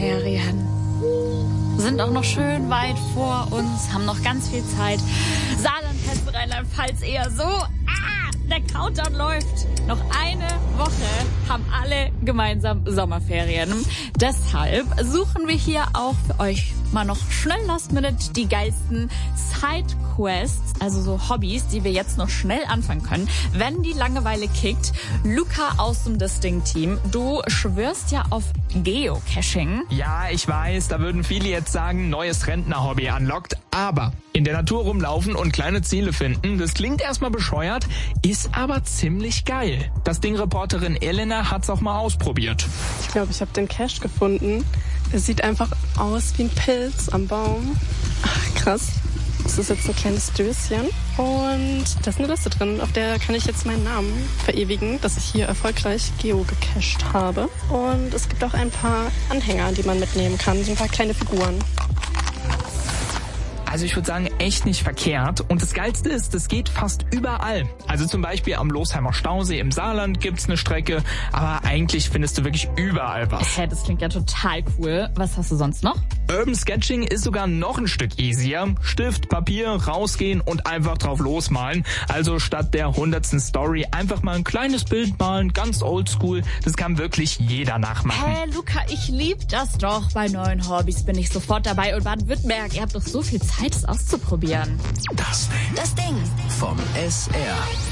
Sommerferien sind auch noch schön weit vor uns, haben noch ganz viel Zeit. Saarland, Hessen, Rheinland-Pfalz eher so. Der Countdown läuft. Noch eine Woche haben alle gemeinsam Sommerferien. Deshalb suchen wir hier auch für euch mal noch schnell last minute die geilsten Sidequests, also so Hobbys, die wir jetzt noch schnell anfangen können, wenn die Langeweile kickt. Luca aus dem Distinct-Team, du schwörst ja auf Geocaching. Ja, ich weiß, da würden viele jetzt sagen, neues Rentner-Hobby unlocked, aber in der Natur rumlaufen und kleine Ziele finden, das klingt erstmal bescheuert, ist aber ziemlich geil. Das Ding-Reporterin Elena hat's auch mal ausprobiert. Ich glaube, ich habe den Cache gefunden. Es sieht einfach aus wie ein Pilz am Baum. Ach, krass. Das ist jetzt ein kleines Döschen. Und da ist eine Liste drin, auf der kann ich jetzt meinen Namen verewigen, dass ich hier erfolgreich geocached habe. Und es gibt auch ein paar Anhänger, die man mitnehmen kann. So ein paar kleine Figuren. Also ich würde sagen, echt nicht verkehrt. Und das Geilste ist, das geht fast überall. Also zum Beispiel am Losheimer Stausee im Saarland gibt's eine Strecke, aber eigentlich findest du wirklich überall was. Das klingt ja total cool. Was hast du sonst noch? Urban Sketching ist sogar noch ein Stück easier. Stift, Papier, rausgehen und einfach drauf losmalen. Also statt der 100. Story einfach mal ein kleines Bild malen, ganz oldschool. Das kann wirklich jeder nachmachen. Hey Luca, ich lieb das doch. Bei neuen Hobbys bin ich sofort dabei. Und Baden-Württemberg, ihr habt doch so viel Zeit, das auszuprobieren. Das Ding vom SR.